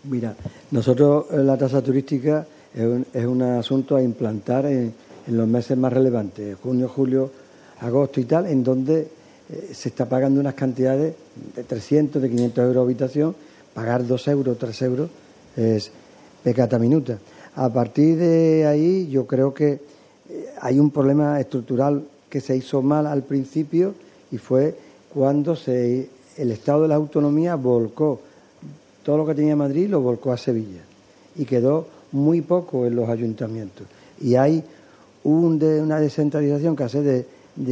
Mira, nosotros la tasa turística es un asunto a implantar en los meses más relevantes, junio, julio, agosto y tal, en donde se está pagando unas cantidades de 300, de 500 euros habitación. Pagar 2 euros, 3 euros es peccata minuta. A partir de ahí yo creo que hay un problema estructural que se hizo mal al principio, y fue cuando el Estado de la Autonomía volcó todo lo que tenía Madrid, lo volcó a Sevilla, y quedó muy poco en los ayuntamientos. Y hay una descentralización que hace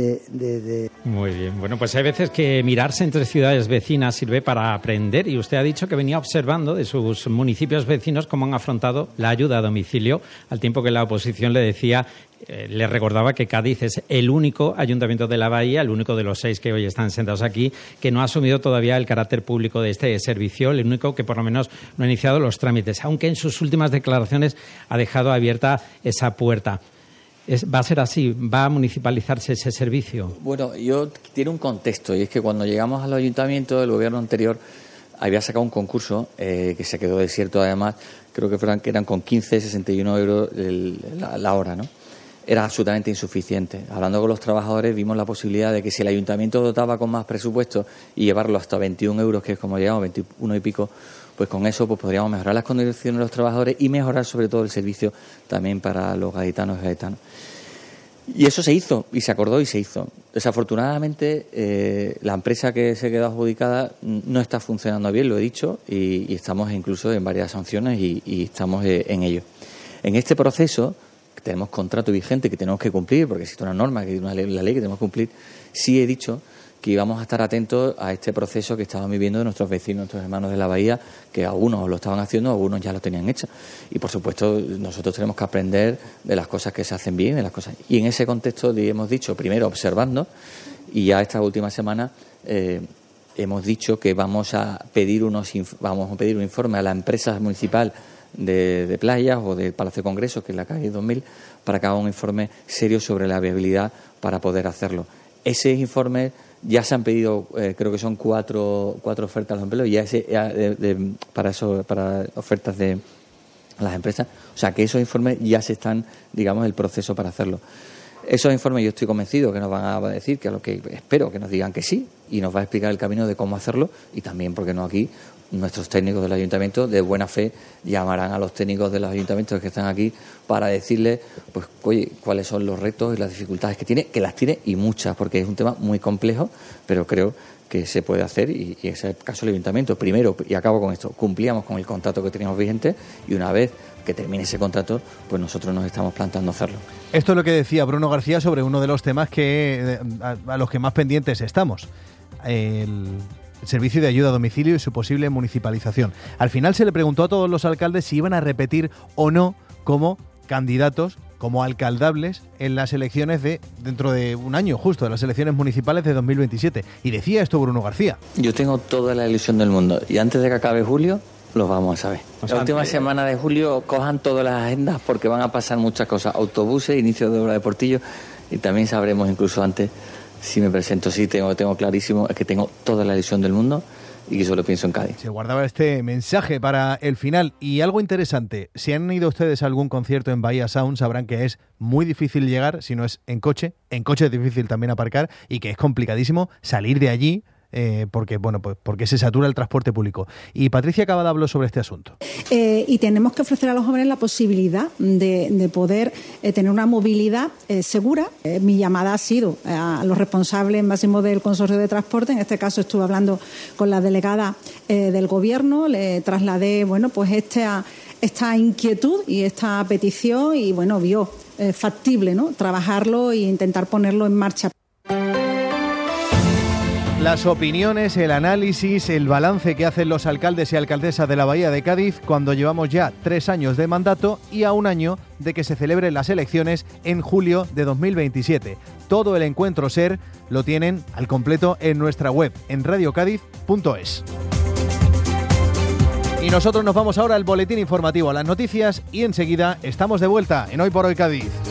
Muy bien. Bueno, pues hay veces que mirarse entre ciudades vecinas sirve para aprender, y usted ha dicho que venía observando de sus municipios vecinos cómo han afrontado la ayuda a domicilio, al tiempo que la oposición le decía, le recordaba que Cádiz es el único ayuntamiento de la Bahía, el único de los 6 que hoy están sentados aquí, que no ha asumido todavía el carácter público de este servicio, el único que por lo menos no ha iniciado los trámites, aunque en sus últimas declaraciones ha dejado abierta esa puerta. ¿Va a ser así? ¿Va a municipalizarse ese servicio? Bueno, tiene un contexto, y es que cuando llegamos al ayuntamiento, el gobierno anterior había sacado un concurso que se quedó desierto, además, creo que eran con 61 euros la hora, ¿no? Era absolutamente insuficiente. Hablando con los trabajadores, vimos la posibilidad de que si el ayuntamiento dotaba con más presupuesto y llevarlo hasta 21 euros, que es como llegamos, 21 y pico, pues con eso pues podríamos mejorar las condiciones de los trabajadores y mejorar sobre todo el servicio también para los gaditanos y gaditanas. Y eso se hizo, y se acordó y se hizo. Desafortunadamente, la empresa que se quedó adjudicada no está funcionando bien, lo he dicho, y estamos incluso en varias sanciones y estamos en ello. En este proceso, tenemos contrato vigente que tenemos que cumplir, porque existe una norma, que la ley que tenemos que cumplir. Sí he dicho que íbamos a estar atentos a este proceso que estaban viviendo nuestros vecinos, nuestros hermanos de la Bahía, que algunos lo estaban haciendo, algunos ya lo tenían hecho. Y, por supuesto, nosotros tenemos que aprender de las cosas que se hacen bien, de las cosas. Y en ese contexto hemos dicho, primero, observando, y ya esta última semana hemos dicho que vamos a pedir un informe a la empresa municipal de playas o de Palacio de Congresos, que es la calle 2000, para que haga un informe serio sobre la viabilidad para poder hacerlo. Ese informe ya se han pedido, creo que son cuatro ofertas de empleo, ya para ofertas de las empresas. O sea, que esos informes ya se están, digamos, el proceso para hacerlo. Esos informes yo estoy convencido que nos van a decir, que a lo que espero que nos digan que sí, y nos va a explicar el camino de cómo hacerlo, y también, porque no aquí, nuestros técnicos del ayuntamiento de buena fe llamarán a los técnicos de los ayuntamientos que están aquí para decirles, pues, oye, cuáles son los retos y las dificultades que las tiene, y muchas, porque es un tema muy complejo, pero creo que se puede hacer, y ese es el caso del ayuntamiento. Primero, y acabo con esto, cumplíamos con el contrato que teníamos vigente, y una vez que termine ese contrato, pues nosotros nos estamos planteando hacerlo. Esto es lo que decía Bruno García sobre uno de los temas a los que más pendientes estamos, el servicio de ayuda a domicilio y su posible municipalización. Al final se le preguntó a todos los alcaldes si iban a repetir o no como candidatos, como alcaldables en las elecciones dentro de un año, justo, de las elecciones municipales de 2027. Y decía esto Bruno García. Yo tengo toda la ilusión del mundo, y antes de que acabe julio los vamos a saber. La última semana de julio cojan todas las agendas, porque van a pasar muchas cosas, autobuses, inicio de obra de Portillo, y también sabremos incluso antes si me presento. Sí, tengo clarísimo, es que tengo toda la ilusión del mundo y que solo pienso en Cádiz. Se guardaba este mensaje para el final. Y algo interesante, si han ido ustedes a algún concierto en Bahía Sound, sabrán que es muy difícil llegar si no es en coche. En coche es difícil también aparcar, y que es complicadísimo salir de allí, porque se satura el transporte público. Y Patricia Cavada habló sobre este asunto. Y tenemos que ofrecer a los jóvenes la posibilidad de poder tener una movilidad segura. Mi llamada ha sido a los responsables máximos del Consorcio de Transporte. En este caso estuve hablando con la delegada del Gobierno, le trasladé esta inquietud y esta petición, y vio factible, ¿no?, trabajarlo e intentar ponerlo en marcha. Las opiniones, el análisis, el balance que hacen los alcaldes y alcaldesas de la Bahía de Cádiz cuando llevamos ya 3 años de mandato y a un año de que se celebren las elecciones en julio de 2027. Todo el encuentro SER lo tienen al completo en nuestra web, en radiocadiz.es. Y nosotros nos vamos ahora al boletín informativo, a las noticias, y enseguida estamos de vuelta en Hoy por Hoy Cádiz.